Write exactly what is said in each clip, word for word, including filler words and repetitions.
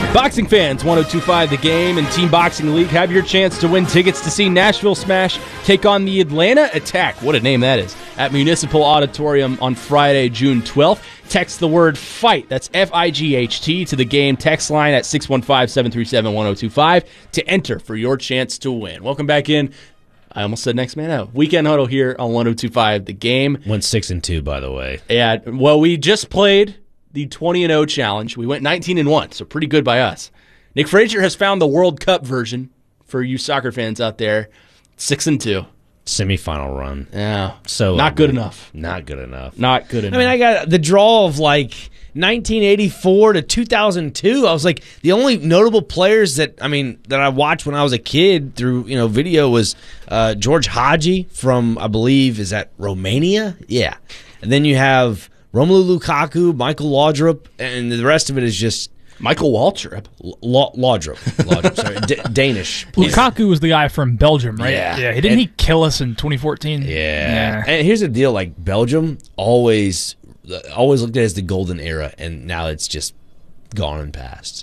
Boxing fans, one oh two point five The Game and Team Boxing League have your chance to win tickets to see Nashville Smash take on the Atlanta Attack. What a name that is. At Municipal Auditorium on Friday, June twelfth. Text the word FIGHT, that's F I G H T, to the Game text line at six one five, seven three seven, one oh two five to enter for your chance to win. Welcome back in. I almost said next man out. Weekend Huddle here on one oh two point five The Game. Went six and two, by the way. Yeah, well, we just played the twenty and oh challenge. We went nineteen and one, so pretty good by us. Nick Frazier has found the World Cup version for you soccer fans out there. six and two. Semifinal run. Yeah. So not good enough. Not good enough. Not good enough. I mean, I got the draw of like nineteen eighty-four to two thousand two. I was like, the only notable players that I mean that I watched when I was a kid through you know video was uh, George Hagi from, I believe, is that Romania? Yeah. And then you have Romelu Lukaku, Michael Laudrup, and the rest of it is just Michael Waltrip. La- Laudrup. Laudrup, sorry. D- Danish. Lukaku was the guy from Belgium, right? Yeah. Yeah. Didn't And- he kill us in twenty fourteen? Yeah. Yeah. And here's the deal, like Belgium always always looked at it as the golden era, and now it's just gone and past.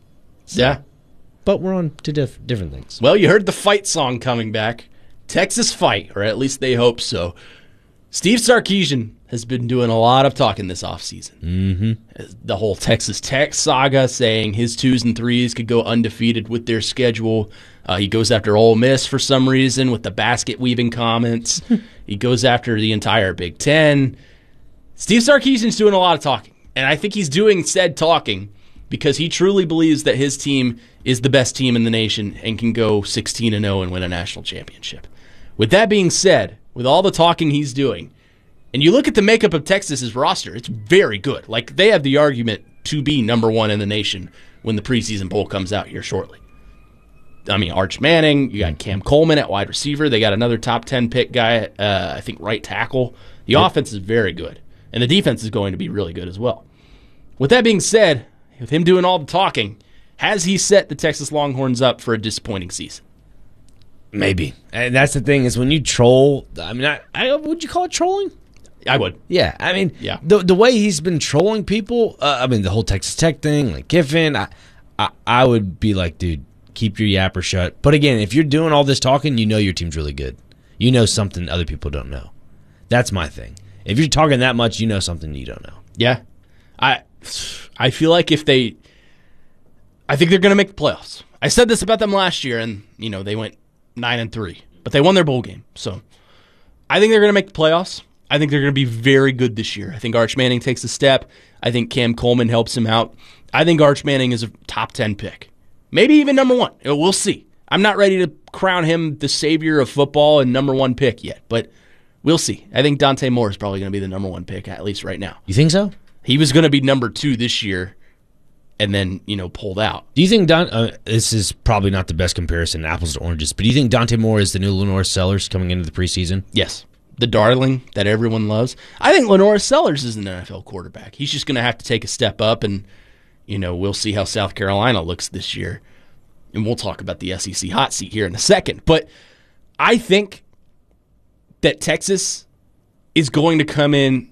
So, Yeah. but we're on to diff- different things. Well, you heard the fight song coming back. Texas Fight, or at least they hope so. Steve Sarkisian has been doing a lot of talking this offseason. Mm-hmm. The whole Texas Tech saga, saying his twos and threes could go undefeated with their schedule. Uh, he goes after Ole Miss for some reason with the basket weaving comments. He goes after the entire Big Ten. Steve Sarkisian's doing a lot of talking, and I think he's doing said talking because he truly believes that his team is the best team in the nation and can go sixteen and oh and win a national championship. With that being said, with all the talking he's doing, and you look at the makeup of Texas's roster, it's very good. Like, they have the argument to be number one in the nation when the preseason poll comes out here shortly. I mean, Arch Manning, you got Cam Coleman at wide receiver. They got another top ten pick guy, uh, I think right tackle. The yep. offense is very good, and the defense is going to be really good as well. With that being said, with him doing all the talking, has he set the Texas Longhorns up for a disappointing season? Maybe. And that's the thing is when you troll, I mean, I, I would you call it trolling? I would. Yeah, I mean, yeah. the the way he's been trolling people, uh, I mean, the whole Texas Tech thing, like Kiffin, I, I I would be like, dude, keep your yapper shut. But again, if you're doing all this talking, you know your team's really good. You know something other people don't know. That's my thing. If you're talking that much, you know something you don't know. Yeah. I I feel like if they I think they're going to make the playoffs. I said this about them last year, and, you know, they went nine and three. But they won their bowl game. So I think they're going to make the playoffs. I think they're going to be very good this year. I think Arch Manning takes a step. I think Cam Coleman helps him out. I think Arch Manning is a top ten pick. Maybe even number one. We'll see. I'm not ready to crown him the savior of football and number one pick yet, but we'll see. I think Dante Moore is probably going to be the number one pick, at least right now. You think so? He was going to be number two this year and then, you know, pulled out. Do you think Don? Uh, this is probably not the best comparison, apples to oranges, but do you think Dante Moore is the new Lenore Sellers coming into the preseason? Yes. The darling that everyone loves. I think Lenore Sellers is an N F L quarterback. He's just going to have to take a step up, and, you know, we'll see how South Carolina looks this year. And we'll talk about the S E C hot seat here in a second. But I think that Texas is going to come in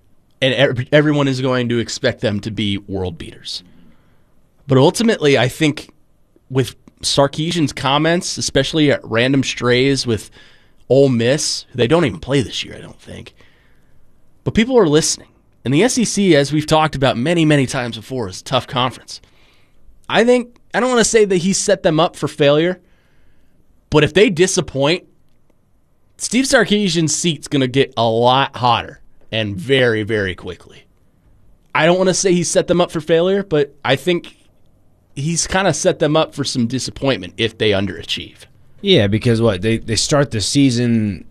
and everyone is going to expect them to be world beaters. But ultimately, I think with Sarkisian's comments, especially at random strays with Ole Miss, they don't even play this year, I don't think. But people are listening. And the S E C, as we've talked about many, many times before, is a tough conference. I think, I don't want to say that he set them up for failure, but if they disappoint, Steve Sarkisian's seat's going to get a lot hotter and very, very quickly. I don't want to say he set them up for failure, but I think he's kind of set them up for some disappointment if they underachieve. Yeah, because what they they start the season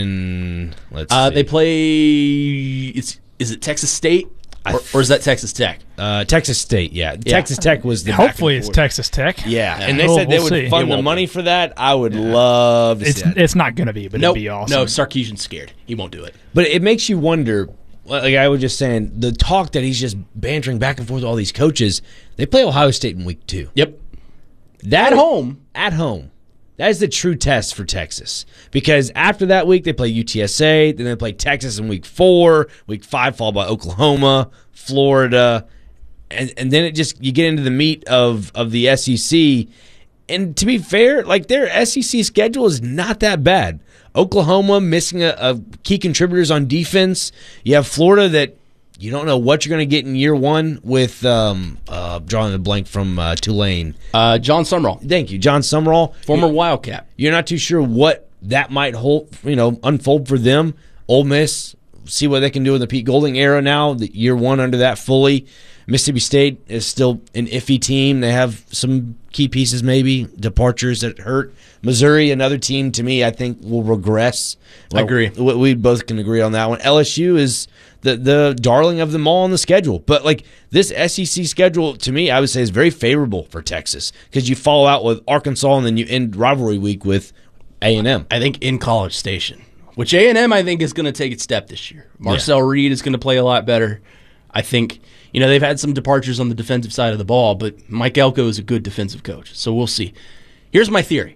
in let's uh, see. they play. It's, is it Texas State or, or is that Texas Tech? Uh, Texas State, yeah. Yeah. Texas Tech was the Hopefully back it's and forth. Texas Tech. Yeah, Yeah. and they We'll- said they we'll would see. It fund the won't money be. for that. I would love to It's see that. it's not going to be, but Nope. it'd be awesome. No, Sarkisian's scared. He won't do it. But it makes you wonder. Like I was just saying, the talk that he's just bantering back and forth with all these coaches. They play Ohio State in week two. Yep. That At home. At home. That is the true test for Texas. Because after that week, they play U T S A, then they play Texas in week four, week five followed by Oklahoma, Florida. and and then it just you get into the meat of of the S E C. And to be fair, like their S E C schedule is not that bad. Oklahoma missing a, a key contributors on defense. You have Florida that you don't know what you're going to get in year one with um, uh, drawing the blank from uh, Tulane. Uh, John Sumrall, Thank you, John Sumrall, former you, Wildcat. You're not too sure what that might hold, you know, unfold for them. Ole Miss, see what they can do in the Pete Golding era now. The year one under that fully. Mississippi State is still an iffy team. They have some key pieces, maybe departures that hurt. Missouri, another team to me, I think will regress. I agree. We, we both can agree on that one. L S U is the the darling of them all on the schedule, but like this S E C schedule to me, I would say is very favorable for Texas because you follow out with Arkansas and then you end rivalry week with A and M. I think in College Station, which A and M I think is going to take its step this year. Marcel yeah. Reed is going to play a lot better. I think. You know, they've had some departures on the defensive side of the ball, but Mike Elko is a good defensive coach, so we'll see. Here's my theory.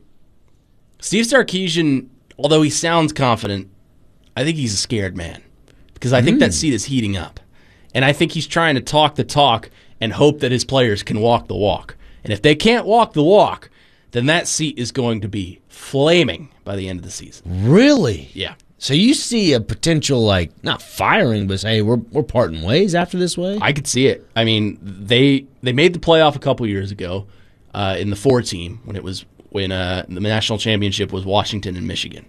Steve Sarkisian, although he sounds confident, I think he's a scared man because I think mm. that seat is heating up. And I think he's trying to talk the talk and hope that his players can walk the walk. And if they can't walk the walk, then that seat is going to be flaming by the end of the season. Really? Yeah. So you see a potential, like, not firing, but hey, we're we're parting ways after this way? I could see it. I mean, they they made the playoff a couple years ago uh, in the four team when it was when uh, the national championship was Washington and Michigan.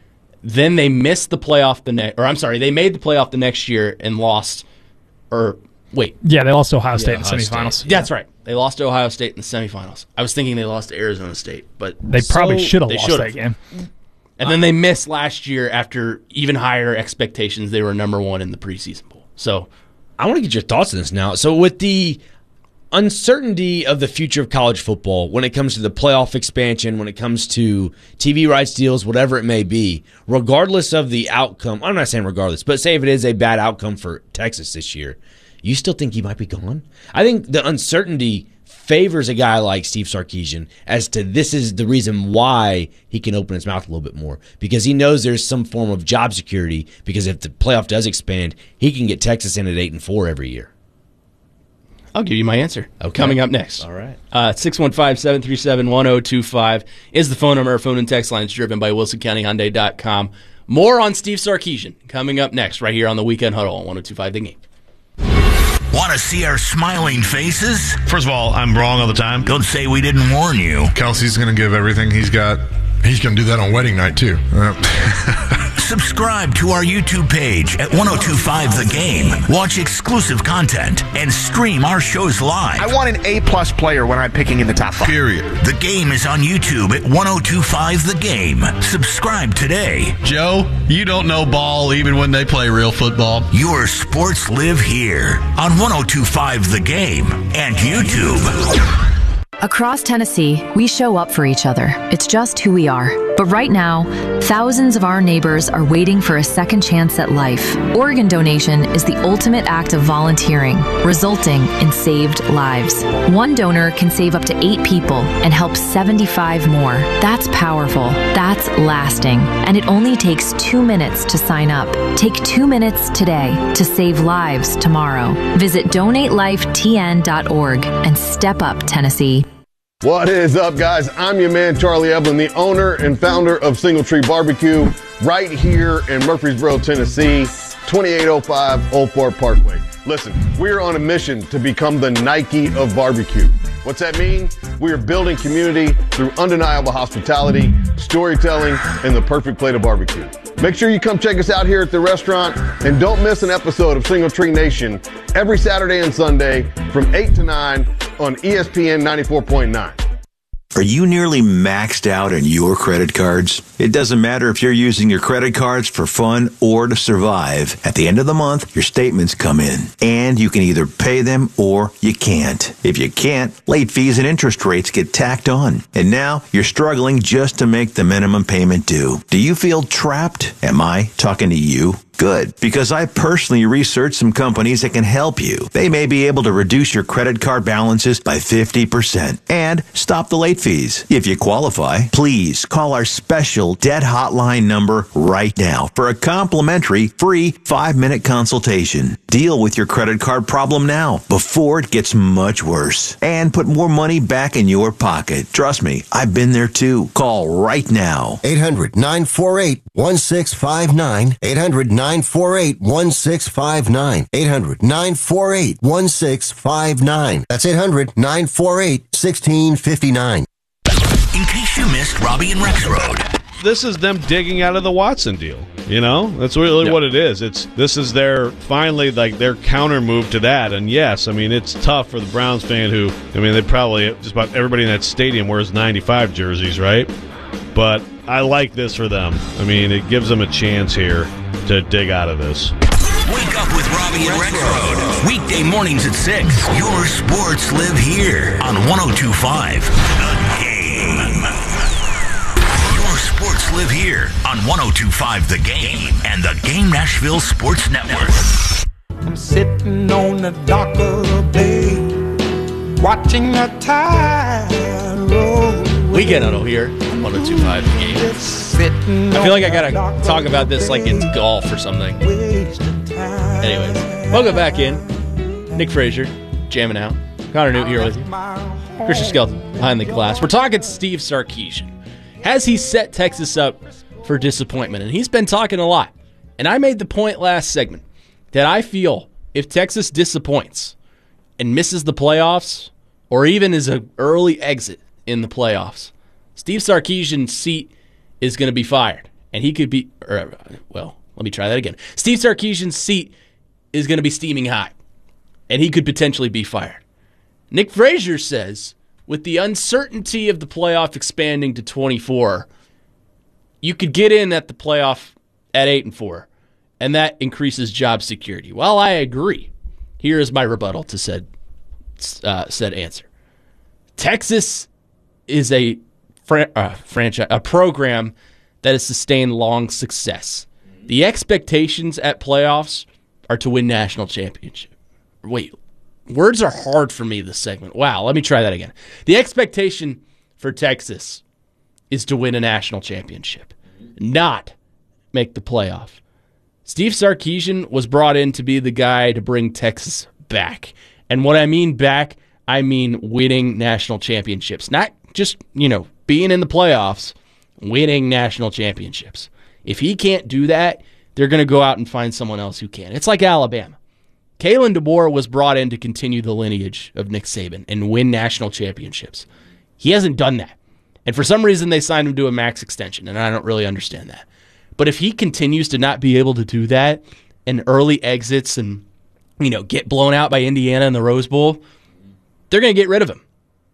Then they missed the playoff the next, or I'm sorry, they made the playoff the next year and lost. Or wait, yeah, they lost to Ohio State yeah, in the Ohio semifinals. State. Yeah. That's right. They lost to Ohio State in the semifinals. I was thinking they lost to Arizona State, but they probably so, should have they lost should've. that game. And then they missed last year after even higher expectations. They were number one in the preseason poll. So I want to get your thoughts on this now. So with the uncertainty of the future of college football, when it comes to the playoff expansion, when it comes to T V rights deals, whatever it may be, regardless of the outcome, I'm not saying regardless, but say if it is a bad outcome for Texas this year, you still think he might be gone? I think the uncertainty favors a guy like Steve Sarkisian as to this is the reason why he can open his mouth a little bit more, because he knows there's some form of job security, because if the playoff does expand, he can get Texas in at eight and four every year. I'll give you my answer. Okay. Coming up next. All right. Uh, six one five, seven three seven, one zero two five is the phone number. Our phone and text line is driven by Wilson County Hyundai dot com. More on Steve Sarkisian coming up next right here on the Weekend Huddle on one oh two five The Game. Want to see our smiling faces? First of all, I'm wrong all the time. Don't say we didn't warn you. Kelsey's going to give everything he's got. He's going to do that on wedding night, too. Uh, Subscribe to our YouTube page at ten twenty-five The Game. Watch exclusive content and stream our shows live. I want an A-plus player when I'm picking in the top five. period. The Game is on YouTube at ten twenty-five The Game. Subscribe today. Joe, you don't know ball even when they play real football. Your sports live here on ten twenty-five The Game and YouTube. Across Tennessee, we show up for each other. It's just who we are. But right now, thousands of our neighbors are waiting for a second chance at life. Organ donation is the ultimate act of volunteering, resulting in saved lives. One donor can save up to eight people and help seventy-five more. That's powerful. That's lasting. And it only takes two minutes to sign up. Take two minutes today to save lives tomorrow. Visit donate life t n dot org and step up, Tennessee. What is up, guys? I'm your man, Charlie Evelyn, the owner and founder of Single Tree Barbecue, right here in Murfreesboro, Tennessee, twenty-eight oh five Old Fort Parkway. Listen, we are on a mission to become the Nike of barbecue. What's that mean? We are building community through undeniable hospitality, storytelling, and the perfect plate of barbecue. Make sure you come check us out here at the restaurant, and don't miss an episode of Single Tree Nation every Saturday and Sunday from eight to nine on E S P N ninety-four point nine. Are you nearly maxed out on your credit cards? It doesn't matter if you're using your credit cards for fun or to survive. At the end of the month, your statements come in, and you can either pay them or you can't. If you can't, late fees and interest rates get tacked on. And now you're struggling just to make the minimum payment due. Do you feel trapped? Am I talking to you? Good, because I personally researched some companies that can help you. They may be able to reduce your credit card balances by fifty percent and stop the late fees. If you qualify, please call our special debt hotline number right now for a complimentary free five-minute consultation. Deal with your credit card problem now before it gets much worse and put more money back in your pocket. Trust me, I've been there too. Call right now. eight hundred, nine four eight, one six five nine. eight hundred, nine four eight, one six five nine. eight hundred, nine four eight, one six five nine. That's eight hundred, nine four eight, one six five nine. In case you missed Robbie and Rex Road. This is them digging out of the Watson deal. You know, that's really yeah. what it is. It's this is their finally like their counter move to that. And yes, I mean it's tough for the Browns fan who I mean they probably just about everybody in that stadium wears ninety-five jerseys, right? But I like this for them. I mean, it gives them a chance here to dig out of this. Wake up with Robbie and Rex Road. Weekday mornings at six. Your sports live here on one oh two point five The Game. Your sports live here on one oh two point five The Game and the Game Nashville Sports Network. I'm sitting on the dock of the bay, watching the tide roll. Weekend Huddle here on one oh two point five The Game. I feel like I gotta talk about this like it's golf or something. Anyways, welcome back in. Nick Frazier, jamming out. Connor Newt here with you. Christian Skelton behind the glass. We're talking Steve Sarkisian. Has he set Texas up for disappointment? And he's been talking a lot. And I made the point last segment that I feel if Texas disappoints and misses the playoffs, or even is an early exit in the playoffs, Steve Sarkisian's seat is going to be fired. And he could be, or, well, let me try that again. Steve Sarkisian's seat is going to be steaming hot, and he could potentially be fired. Nick Frazier says, with the uncertainty of the playoff expanding to twenty-four, you could get in at the playoff at eight and four, and that increases job security. Well, I agree. Here is my rebuttal to said uh, said answer. Texas is a fran- uh, franchise, a program that has sustained long success. The expectations at playoffs are to win national championship. Wait, words are hard for me this segment. Wow, let me try that again. The expectation for Texas is to win a national championship, not make the playoff. Steve Sarkisian was brought in to be the guy to bring Texas back. And what I mean back, I mean winning national championships. Not just, you know, being in the playoffs, winning national championships. If he can't do that, they're going to go out and find someone else who can. It's like Alabama. Kalen DeBoer was brought in to continue the lineage of Nick Saban and win national championships. He hasn't done that. And for some reason, they signed him to a max extension, and I don't really understand that. But if he continues to not be able to do that and early exits and, you know, get blown out by Indiana in the Rose Bowl, they're going to get rid of him.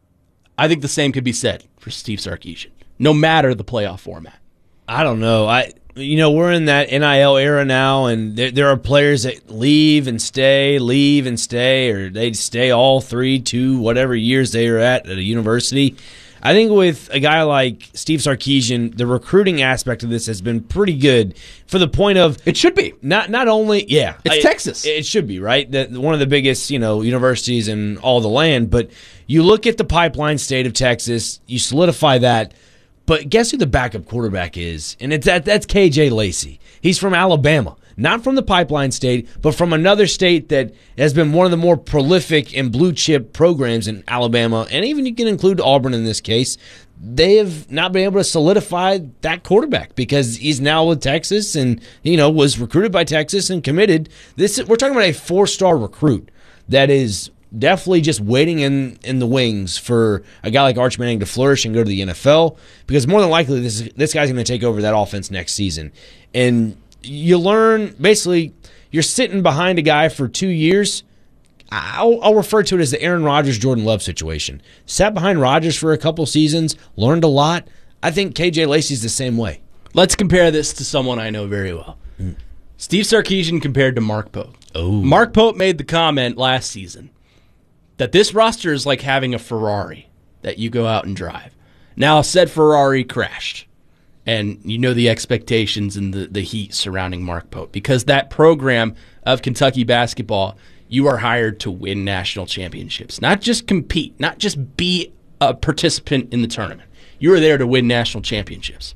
I think the same could be said for Steve Sarkisian, no matter the playoff format. I don't know. I you know we're in that N I L era now, and there there are players that leave and stay, leave and stay, or they stay all three, two, whatever years they are at at a university. I think with a guy like Steve Sarkisian, the recruiting aspect of this has been pretty good. For the point of it should be not not only yeah, it's I, Texas. It should be right. The, one of the biggest you know universities in all the land. But you look at the pipeline state of Texas, you solidify that. But guess who the backup quarterback is? And it's that that's K J Lacey. He's from Alabama. Not from the pipeline state, but from another state that has been one of the more prolific and blue-chip programs in Alabama, and even you can include Auburn in this case. They have not been able to solidify that quarterback because he's now with Texas and, you know, was recruited by Texas and committed. This we're talking about a four-star recruit that is definitely just waiting in, in the wings for a guy like Arch Manning to flourish and go to the N F L because more than likely this this guy's going to take over that offense next season. And you learn, basically, you're sitting behind a guy for two years. I'll, I'll refer to it as the Aaron Rodgers, Jordan Love situation. Sat behind Rodgers for a couple seasons, learned a lot. I think K J Lacey's the same way. Let's compare this to someone I know very well. Mm. Steve Sarkisian compared to Mark Pope. Oh. Mark Pope made the comment last season that this roster is like having a Ferrari that you go out and drive. Now, said Ferrari crashed, And you know the expectations and the, the heat surrounding Mark Pope. Because that program of Kentucky basketball, you are hired to win national championships. Not just compete, not just be a participant in the tournament. You are there to win national championships.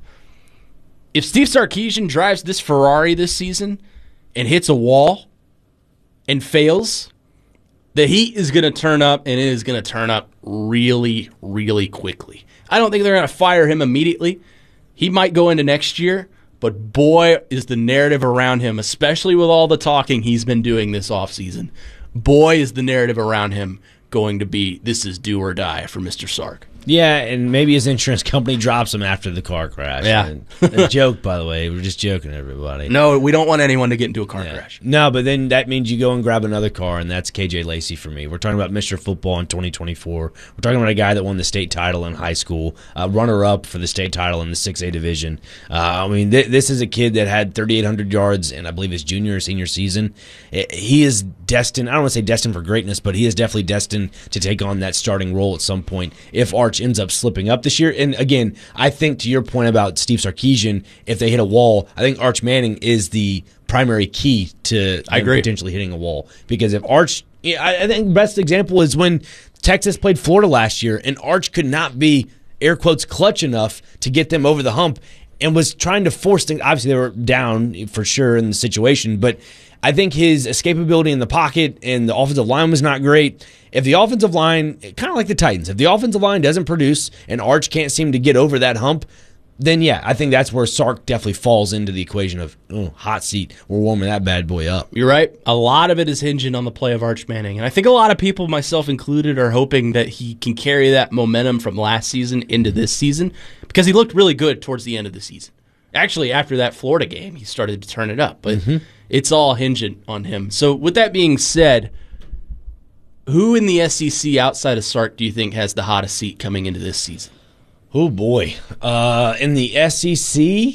If Steve Sarkisian drives this Ferrari this season and hits a wall and fails, the heat is going to turn up, and it is going to turn up really, really quickly. I don't think they're going to fire him immediately. He might go into next year, but boy, is the narrative around him, especially with all the talking he's been doing this offseason, boy, is the narrative around him going to be, this is do or die for Mister Sark. Yeah, and maybe his insurance company drops him after the car crash. Yeah. And a joke, by the way. We're just joking, everybody. No, we don't want anyone to get into a car yeah. crash. No, but then that means you go and grab another car, and that's K J Lacey for me. We're talking about Mister Football in twenty twenty-four. We're talking about a guy that won the state title in high school, uh, runner-up for the state title in the six A division. Uh, I mean, th- this is a kid that had thirty-eight hundred yards in, I believe, his junior or senior season. It, he is destined, I don't want to say destined for greatness, but he is definitely destined to take on that starting role at some point if Arch ends up slipping up this year. And again, I think to your point about Steve Sarkisian, if they hit a wall, I think Arch Manning is the primary key to I agree. potentially hitting a wall. Because if Arch, I think the best example is when Texas played Florida last year, and Arch could not be, air quotes, clutch enough to get them over the hump and was trying to force things. Obviously, they were down for sure in the situation, but I think his escapability in the pocket and the offensive line was not great. If the offensive line, kind of like the Titans, if the offensive line doesn't produce and Arch can't seem to get over that hump, then yeah, I think that's where Sark definitely falls into the equation of oh, hot seat. We're warming that bad boy up. You're right. A lot of it is hinging on the play of Arch Manning. And I think a lot of people, myself included, are hoping that he can carry that momentum from last season into this season because he looked really good towards the end of the season. Actually, after that Florida game, he started to turn it up. But mm-hmm. it's all hinging on him. So with that being said, who in the S E C outside of Sark do you think has the hottest seat coming into this season? Oh, boy. Uh, in the S E C,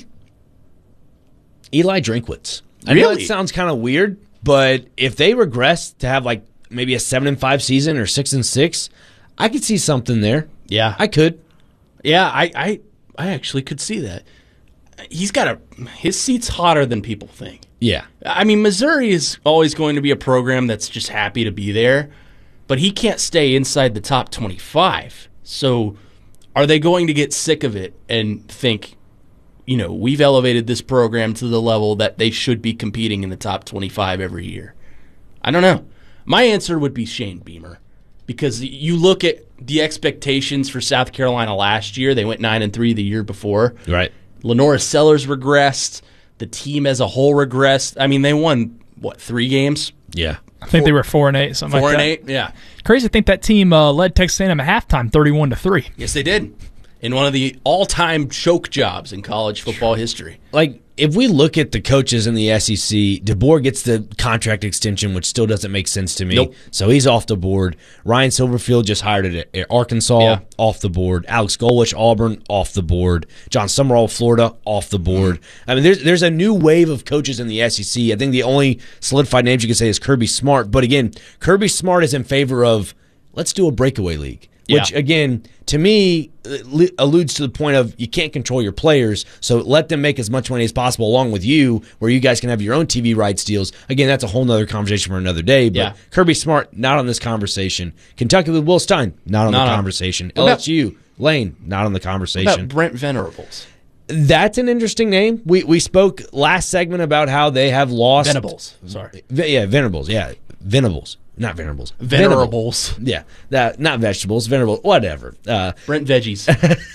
Eli Drinkwitz. I Really? know it sounds kind of weird, but if they regress to have like maybe a seven and five season or six and six, I could see something there. Yeah. I could. Yeah, I, I, I actually could see that. He's got a his seat's hotter than people think. Yeah. I mean, Missouri is always going to be a program that's just happy to be there, but he can't stay inside the top twenty-five. So are they going to get sick of it and think, you know, we've elevated this program to the level that they should be competing in the top twenty-five every year? I don't know. My answer would be Shane Beamer, because you look at the expectations for South Carolina last year. They went nine and three the year before. Right. Lenora Sellers regressed. The team as a whole regressed. I mean, they won, what, three games? Yeah. I think four, they were four and eight, something four like that. Four and eight, yeah. Crazy to think that team uh, led Texas A and M at halftime, thirty-one to three. Yes, they did. In one of the all-time choke jobs in college football history. Like, if we look at the coaches in the S E C, DeBoer gets the contract extension, which still doesn't make sense to me. Nope. So he's off the board. Ryan Silverfield just hired at Arkansas, yeah. off the board. Alex Golesh, Auburn, off the board. John Summerall, Florida, off the board. I mean, there's there's a new wave of coaches in the S E C. I think the only solidified names you could say is Kirby Smart. But again, Kirby Smart is in favor of, let's do a breakaway league. Which, yeah. again, to me, alludes to the point of you can't control your players, so let them make as much money as possible along with you, where you guys can have your own T V rights deals. Again, that's a whole other conversation for another day, but yeah. Kirby Smart, not on this conversation. Kentucky with Will Stein, not on not the on. conversation. What L S U, about, Lane, not on the conversation. What about Brent Venerables? That's an interesting name. We we spoke last segment about how they have lost... Venables, sorry. Yeah, Venerables, yeah. Venables. Not Venerables. Venerables. Venerables. Yeah. That, not vegetables. Venerable. Whatever. Uh, Brent Veggies.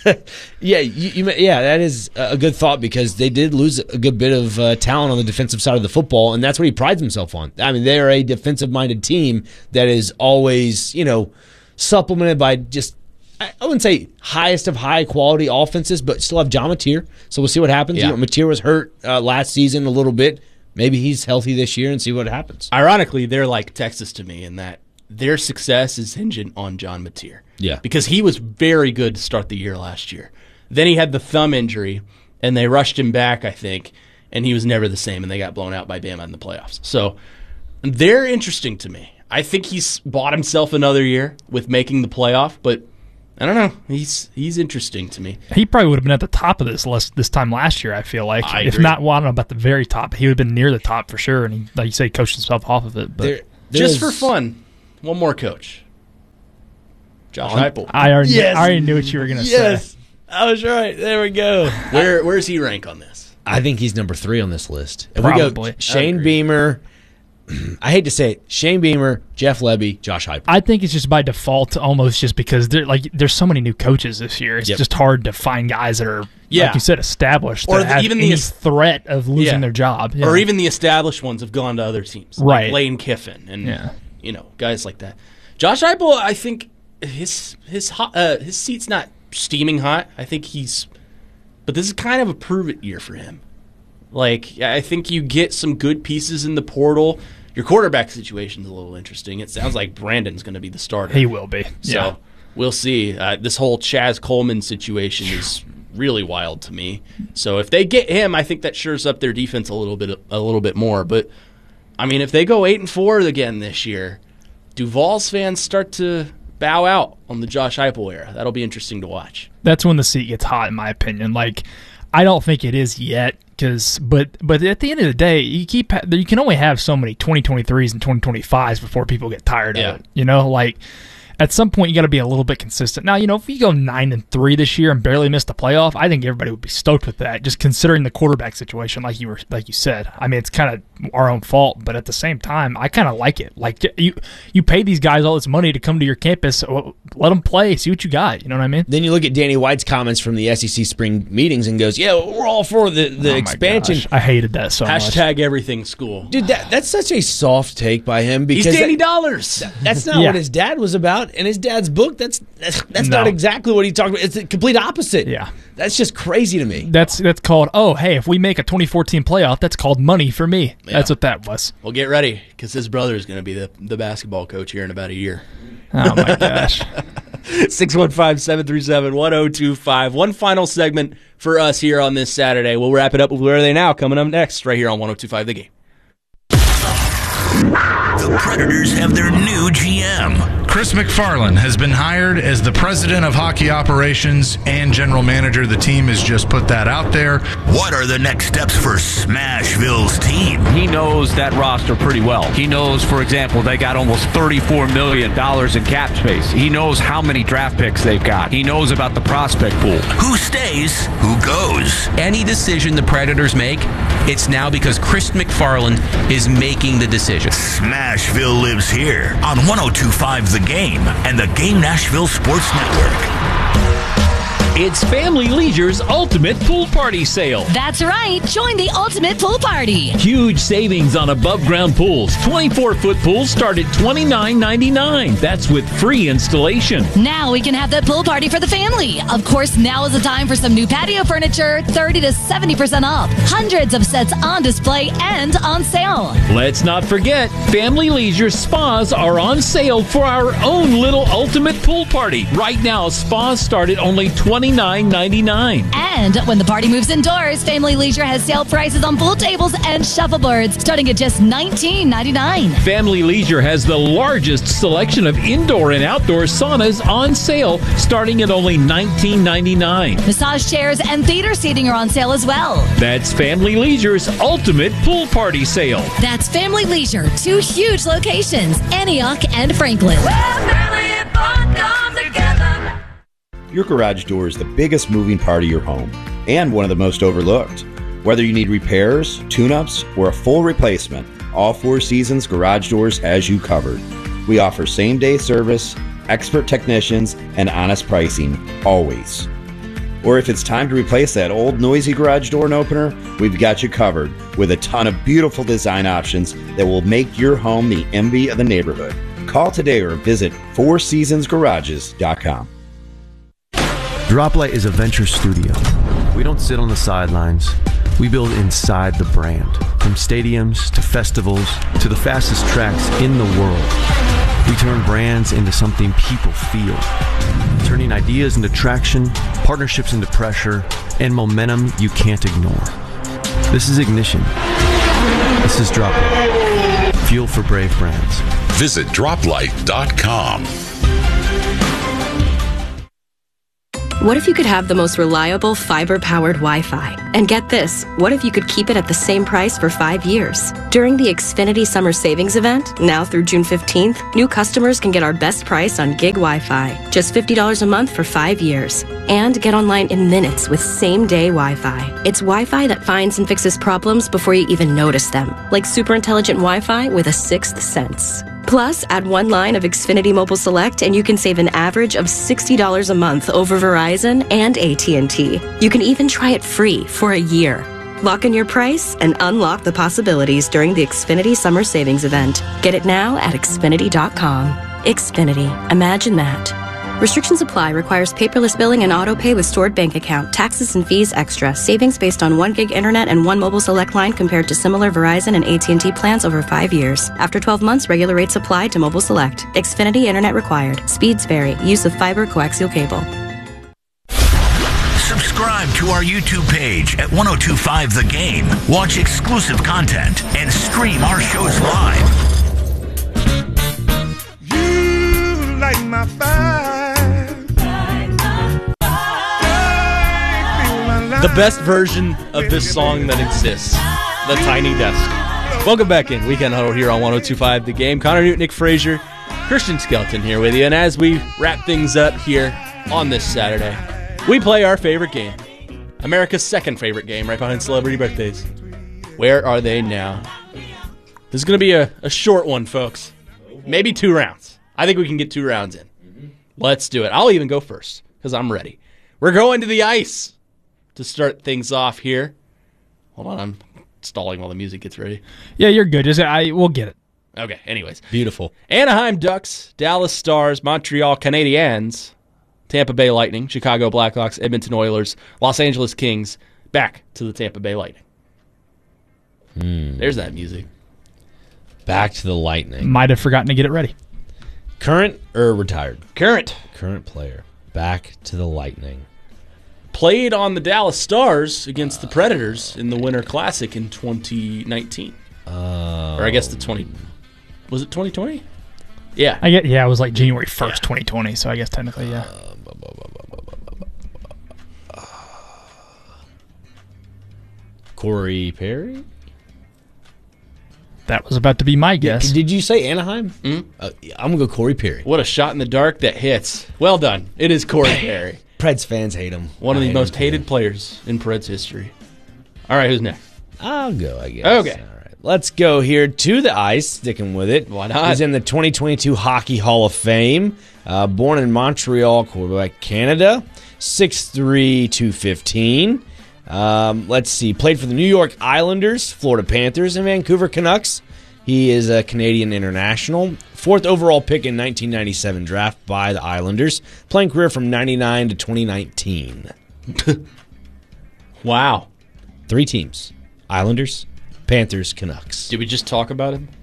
yeah, you, you, yeah, that is a good thought because they did lose a good bit of uh, talent on the defensive side of the football, and that's what he prides himself on. I mean, they're a defensive-minded team that is always, you know, supplemented by just, I wouldn't say highest of high-quality offenses, but still have John Mateer. So we'll see what happens. Yeah. You know, Mateer was hurt uh, last season a little bit. Maybe he's healthy this year and see what happens. Ironically, they're like Texas to me in that their success is hinging on John Mateer. Yeah. Because he was very good to start the year last year. Then he had the thumb injury, and they rushed him back, I think, and he was never the same, and they got blown out by Bama in the playoffs. So they're interesting to me. I think he's bought himself another year with making the playoff, but I don't know. He's he's interesting to me. He probably would have been at the top of this list this time last year, I feel like. I if agree. not, well, I don't know about the very top. He would have been near the top for sure, and he, like you say, coached himself off of it. But There- Just there's- for fun, one more coach. Josh Heupel. I already, Yes. I already knew what you were going to Yes. say. I was right. There we go. Where Where does he rank on this? I think he's number three on this list. If Probably. we go Shane agree. Beamer, I hate to say it, Shane Beamer, Jeff Lebby, Josh Heupel. I think it's just by default, almost just because there, like, there's so many new coaches this year. It's Yep. just hard to find guys that are, Yeah. like you said, established Or that the- have even the any es- threat of losing Yeah. their job. Or Yeah. even the established ones have gone to other teams. Right. Like Lane Kiffin and, Yeah. you know, guys like that. Josh Heupel, I think his his hot, uh, his seat's not steaming hot. I think he's – but this is kind of a prove-it year for him. Like, I think you get some good pieces in the portal. Your quarterback situation's a little interesting. It sounds like Brandon's going to be the starter. He will be. So Yeah. we'll see. Uh, this whole Chaz Coleman situation is really wild to me. So if they get him, I think that shores up their defense a little bit a little bit more. But I mean, if they go eight and four again this year, do Vols fans start to bow out on the Josh Heupel era? That'll be interesting to watch. That's when the seat gets hot, in my opinion. Like, I don't think it is yet, because but but at the end of the day, you keep you can only have so many twenty twenty-threes and twenty twenty-fives before people get tired Yeah. of it. You know, like at some point you got to be a little bit consistent. Now, you know, if you go nine and three this year and barely miss the playoff, I think everybody would be stoked with that. Just considering the quarterback situation, like you were like you said. I mean, it's kind of our own fault, but at the same time, I kind of like it. Like you you pay these guys all this money to come to your campus, well, let them play, see what you got. You know what I mean? Then you look at Danny White's comments from the S E C spring meetings and goes, yeah, we're all for the, the Oh my expansion. gosh, I hated that so much. Hashtag everything school. Dude, that, that's such a soft take by him because He's Danny that- Dollars. that's not Yeah. what his dad was about. In his dad's book, that's that's, that's No. not exactly what he talked about. It's the complete opposite. Yeah. That's just crazy to me. That's that's called, oh, hey, if we make a twenty fourteen playoff, that's called money for me. Yeah. That's what that was. Well, get ready because his brother is going to be the, the basketball coach here in about a year. Oh, my gosh. six one five, seven three seven, one oh two five. One final segment for us here on this Saturday. We'll wrap it up with Where Are They Now coming up next right here on one oh two five The Game. The Predators have their new G M. Chris McFarland has been hired as the president of hockey operations and general manager. The team has just put that out there. What are the next steps for Smashville's team? He knows that roster pretty well. He knows, for example, they got almost thirty-four million dollars in cap space. He knows how many draft picks they've got. He knows about the prospect pool. Who stays? Who goes? Any decision the Predators make, it's now because Chris McFarland is making the decision. Smashville lives here on one oh two five The Game and the Game Nashville Sports Network. It's Family Leisure's Ultimate Pool Party Sale. That's right. Join the Ultimate Pool Party. Huge savings on above-ground pools. twenty-four foot pools start at twenty-nine ninety-nine. That's with free installation. Now we can have that pool party for the family. Of course, now is the time for some new patio furniture, thirty to seventy percent off. Hundreds of sets on display and on sale. Let's not forget, Family Leisure spas are on sale for our own little Ultimate Pool Party. Right now, spas start at only twenty-nine ninety-nine. And when the party moves indoors, Family Leisure has sale prices on pool tables and shuffleboards starting at just nineteen ninety-nine. Family Leisure has the largest selection of indoor and outdoor saunas on sale, starting at only nineteen ninety-nine. Massage chairs and theater seating are on sale as well. That's Family Leisure's Ultimate Pool Party Sale. That's Family Leisure, two huge locations, Antioch and Franklin. Your garage door is the biggest moving part of your home and one of the most overlooked. Whether you need repairs, tune-ups, or a full replacement, all Four Seasons Garage Doors has you covered. We offer same-day service, expert technicians, and honest pricing, always. Or if it's time to replace that old noisy garage door and opener, we've got you covered with a ton of beautiful design options that will make your home the envy of the neighborhood. Call today or visit four seasons garages dot com. Droplight is a venture studio. We don't sit on the sidelines. We build inside the brand. From stadiums to festivals to the fastest tracks in the world. We turn brands into something people feel. Turning ideas into traction, partnerships into pressure, and momentum you can't ignore. This is Ignition. This is Droplight. Fuel for brave brands. Visit droplight dot com. What if you could have the most reliable fiber-powered Wi-Fi? And get this, what if you could keep it at the same price for five years? During the Xfinity Summer Savings Event, now through June fifteenth, new customers can get our best price on gig Wi-Fi, just fifty dollars a month for five years. And get online in minutes with same-day Wi-Fi. It's Wi-Fi that finds and fixes problems before you even notice them, like super intelligent Wi-Fi with a sixth sense. Plus, add one line of Xfinity Mobile Select and you can save an average of sixty dollars a month over Verizon and A T and T. You can even try it free for a year. Lock in your price and unlock the possibilities during the Xfinity Summer Savings Event. Get it now at Xfinity dot com. Xfinity. Imagine that. Restrictions apply. Requires paperless billing and auto pay with stored bank account. Taxes and fees extra. Savings based on one gig internet and one mobile select line compared to similar Verizon and A T and T plans over five years. After twelve months, regular rates apply to mobile select. Xfinity internet required. Speeds vary. Use of fiber coaxial cable. Subscribe to our YouTube page at ten twenty-five The Game. Watch exclusive content and stream our shows live. You like my fire. The best version of this song that exists, The Tiny Desk. Welcome back in. Weekend Huddle here on ten twenty-five The Game. Connor Newton, Nick Frazier, Christian Skelton here with you. And as we wrap things up here on this Saturday, we play our favorite game. America's second favorite game, right behind Celebrity Birthdays. Where are they now? This is going to be a, a short one, folks. Maybe two rounds. I think we can get two rounds in. Let's do it. I'll even go first because I'm ready. We're going to the ice to start things off here. Hold on, I'm stalling while the music gets ready. Yeah, you're good. Just I we'll get it. Okay, anyways. Beautiful. Anaheim Ducks, Dallas Stars, Montreal Canadiens, Tampa Bay Lightning, Chicago Blackhawks, Edmonton Oilers, Los Angeles Kings, back to the Tampa Bay Lightning. Hmm. There's that music. Back to the Lightning. Might have forgotten to get it ready. Current or retired? Current. Current player. Back to the Lightning. Played on the Dallas Stars against the Predators in the Winter Classic in twenty nineteen. Uh, or I guess the twenty... Was it twenty twenty? Yeah. I get. Yeah, it was like January first, yeah. twenty twenty, so I guess technically, yeah. Uh, Corey Perry? That was about to be my guess. Did you say Anaheim? Mm-hmm. Uh, I'm going to go Corey Perry. What a shot in the dark that hits. Well done. It is Corey Perry. Preds fans hate him. One of I the hate most him hated players in Preds history. All right, who's next? I'll go, I guess. Okay. All right. Let's go here to the ice, sticking with it. Why not? He's in the twenty twenty-two Hockey Hall of Fame. Uh, born in Montreal, Quebec, Canada. six three, two fifteen. Um, let's see. Played for the New York Islanders, Florida Panthers, and Vancouver Canucks. He is a Canadian international. Fourth overall pick in nineteen ninety-seven draft by the Islanders. Playing career from ninety-nine to twenty nineteen. Wow. Three teams. Islanders, Panthers, Canucks. Did we just talk about him?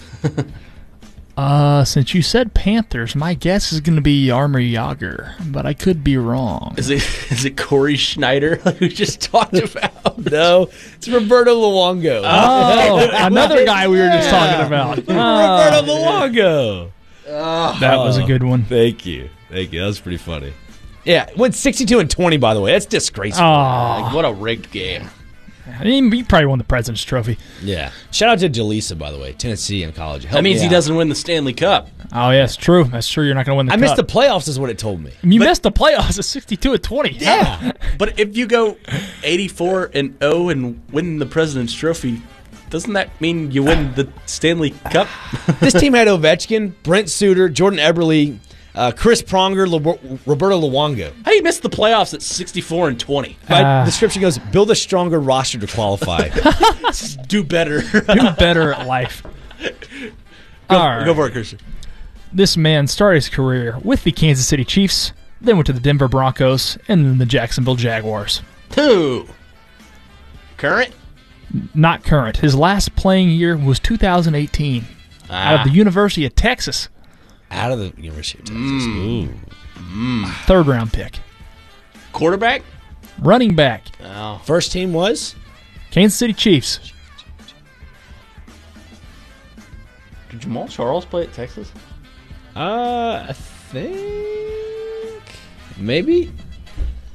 uh, since you said Panthers, my guess is going to be Jaromir Jagr, but I could be wrong. Is it is it Corey Schneider like we just talked about? No, it's Roberto Luongo. Oh, another guy we were just talking about. Roberto Luongo. Oh, that was a good one. Thank you. Thank you. That was pretty funny. Yeah, went sixty-two and twenty, by the way. That's disgraceful. Oh. Like, what a rigged game. I mean, he probably won the President's Trophy. Yeah. Shout out to Jaleesa, by the way. Tennessee in college. Help that means he out. doesn't win the Stanley Cup. Oh, yeah, it's true. That's true. You're not going to win the I Cup. missed the playoffs is what it told me. You but, missed the playoffs at sixty-two and twenty. Yeah. But if you go eighty-four and oh and win the President's Trophy, doesn't that mean you win the Stanley Cup? This team had Ovechkin, Brent Suter, Jordan Eberle, Uh, Chris Pronger, Le- Roberto Luongo. How do you miss the playoffs at sixty-four and twenty? My Uh, description goes, build a stronger roster to qualify. Do better. Do better at life. Go, All right. go for it, Christian. This man started his career with the Kansas City Chiefs, then went to the Denver Broncos, and then the Jacksonville Jaguars. Two. Current? Not current. His last playing year was two thousand eighteen. Ah. Out of the University of Texas. Out of the University of Texas. Mm. Ooh. Mm. Third round pick. Quarterback? Running back. Oh. First team was? Kansas City Chiefs. Did Jamal Charles play at Texas? Uh, I think... Maybe?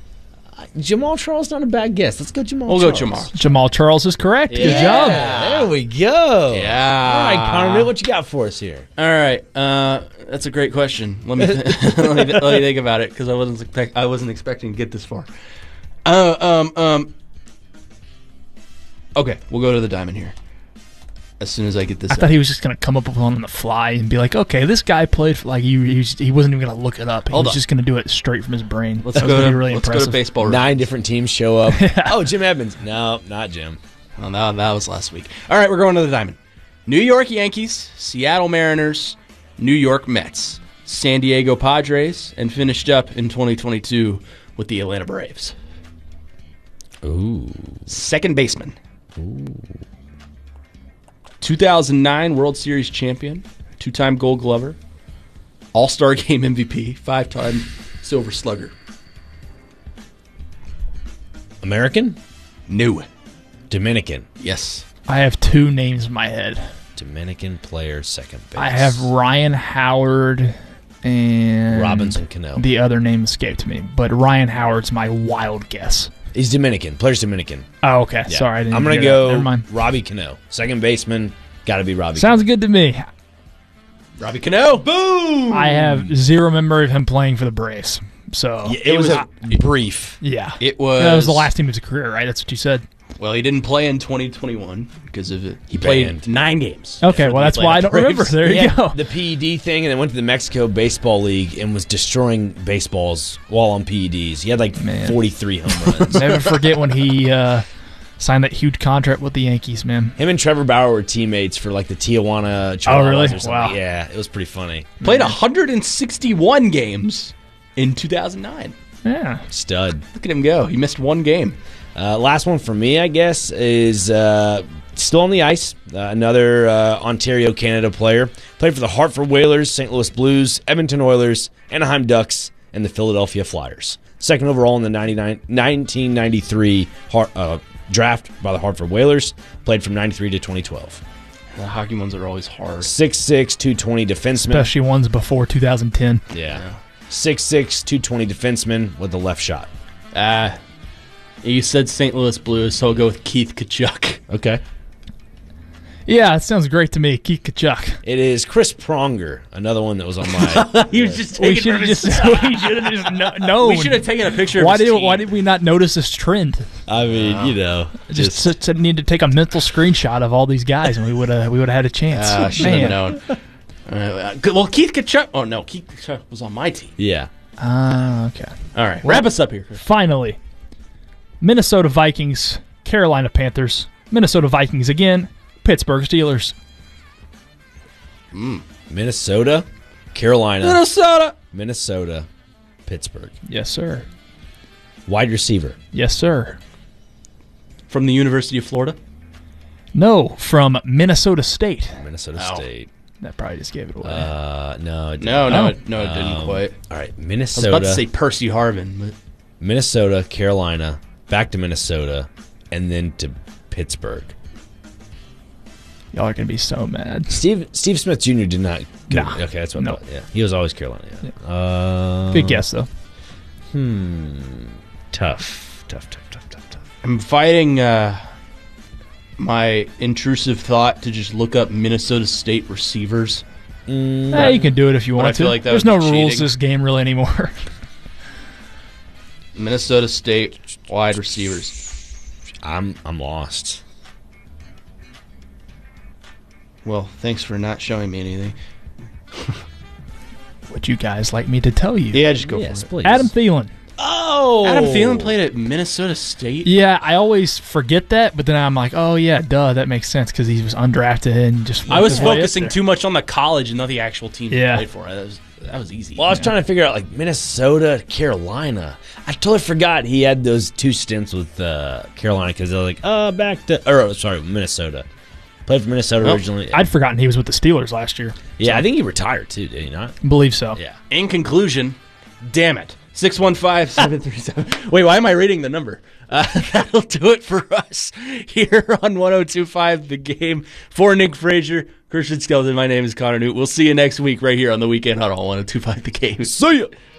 Jamal Charles not a bad guess. Let's go Jamal We'll Charles. go Jamal. Jamal Charles is correct. Good Yeah, job. there we go. Yeah. All right, Connor, Newt, what you got for us here? All right, uh, that's a great question. Let me th- let, me th- let me think about it because I wasn't expect- I wasn't expecting to get this far. Uh, um, um. Okay, we'll go to the diamond here. As soon as I get this, I up. thought he was just going to come up with one on the fly and be like, okay, this guy played for, like, he, he, was, he wasn't even going to look it up. He Hold was on. just going to do it straight from his brain. Let's that was go gonna to be really let's impressive. go to baseball. Nine different teams show up. Oh, Jim Edmonds. No, not Jim. Oh, no, that was last week. All right, we're going to the diamond. New York Yankees, Seattle Mariners, New York Mets, San Diego Padres, and finished up in twenty twenty-two with the Atlanta Braves. Ooh. Second baseman. Ooh. two thousand nine World Series champion, two-time Gold Glover, All-Star Game M V P, five-time Silver Slugger. American? New. Dominican. Yes. I have two names in my head. Dominican player, second base. I have Ryan Howard and Robinson Cano. The other name escaped me, but Ryan Howard's my wild guess. He's Dominican. Player's Dominican. Oh, okay. Yeah. Sorry, I didn't I'm going to hear that. go Never mind. Robbie Cano. Second baseman, got to be Robbie Sounds good to me. Robbie Cano. Boom! I have zero memory of him playing for the Braves. So Cano. It, it was, was a brief. Yeah. It was. That was the last team of his career, right? That's what you said. Well, he didn't play in twenty twenty-one because of it. He, He played banned. nine games. Okay, well, that's why I don't remember. There you Yeah, go. The P E D thing, and then went to the Mexico Baseball League and was destroying baseballs while on P E Ds. He had like Man. forty-three home runs. Never forget when he uh, signed that huge contract with the Yankees, man. Him and Trevor Bauer were teammates for like the Tijuana Chihuahuas Oh, really? or something. Wow. Yeah, it was pretty funny. Played one hundred sixty-one games in two thousand nine. Yeah. Stud. Look at him go. He missed one game. Uh, last one for me, I guess, is uh, still on the ice. Uh, another uh, Ontario, Canada player. Played for the Hartford Whalers, Saint Louis Blues, Edmonton Oilers, Anaheim Ducks, and the Philadelphia Flyers. Second overall in the ninety-nine nineteen ninety-three Har- uh, draft by the Hartford Whalers. Played from ninety-three to twenty twelve. The hockey ones are always hard. six six, two twenty defenseman. Especially ones before two thousand ten. Yeah. six six, two twenty defenseman with the left shot. Uh, you said Saint Louis Blues, so I'll go with Keith Kachuk. Okay. Yeah, it sounds great to me. Keith Kachuk. It is Chris Pronger, another one that was on my. He was just We taking should have from just, his we should have just kno- known. We should have taken a picture Why of his did team. Why did we not notice this trend? I mean, you know, Just, just, just need to take a mental screenshot of all these guys, and we would have we would have had a chance. Uh, should Man. have known. Uh, good- well, Keith Kachuk. Oh no, Keith Kachuk was on my team. Yeah. Ah, okay. All right, Well, wrap us up here, Chris. Finally, Minnesota Vikings, Carolina Panthers, Minnesota Vikings again, Pittsburgh Steelers. Mm. Minnesota, Carolina, Minnesota, Minnesota, Pittsburgh. Yes, sir. Wide receiver. Yes, sir. From the University of Florida. No, from Minnesota State. Minnesota Ow. State. That probably just gave it away. Uh, no, it didn't. No, no, Oh. it, no, it didn't Um, quite. All right, I was Minnesota. about to say Percy Harvin, but Minnesota, Carolina, back to Minnesota, and then to Pittsburgh. Y'all are gonna be so mad. Steve Steve Smith Junior did not. Go, Nah. Okay, that's what No. I thought. Yeah, he was always Carolina. Yeah. Uh, Good guess though. Hmm. Tough. Tough. Tough. Tough. Tough. Tough. I'm fighting uh, my intrusive thought to just look up Minnesota State receivers. Mm, Eh, you can do it if you But want I feel to. like that There's would no be rules cheating. this game really anymore. Minnesota State wide receivers. I'm I'm lost. Well, thanks for not showing me anything. Would you guys like me to tell you? Yeah, just go Yes, for it. please. Adam Thielen. Oh, Adam Thielen played at Minnesota State. Yeah, I always forget that, but then I'm like, oh yeah, duh, that makes sense because he was undrafted and just. I was worked his way up focusing there. too much on the college and not the actual team Yeah. he played for. That was that was easy. Well, I was trying to figure out like Minnesota, Carolina. I totally forgot he had those two stints with uh, Carolina because they're like, uh, back to or sorry, Minnesota. Played for Minnesota Well, originally. I'd forgotten he was with the Steelers last year. yeah, I think he retired too. Did he not? Believe so. Yeah. In conclusion, damn it. six one five, seven three seven. Wait, why am I reading the number? Uh, that'll do it for us here on one oh two point five The Game. For Nick Frazier, Christian Skelton, my name is Connor Newt. We'll see you next week right here on the Weekend Huddle on one oh two point five The Game. See ya.